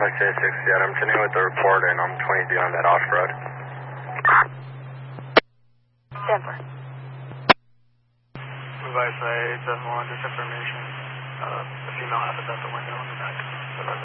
K68, I'm continuing with the report and I'm 20 beyond that off road. Denver. Advice 871, disinformation. The female happens at the window in the back.